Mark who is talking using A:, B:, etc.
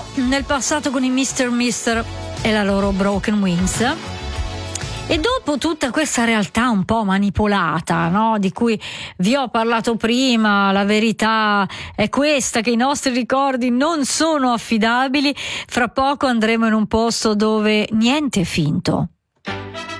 A: Andiamo nel passato con i Mr. Mister e la loro Broken Wings. E dopo tutta questa realtà un po' manipolata, no? Di cui vi ho parlato prima, la verità è questa, che i nostri ricordi non sono affidabili. Fra poco andremo in un posto dove niente è finto.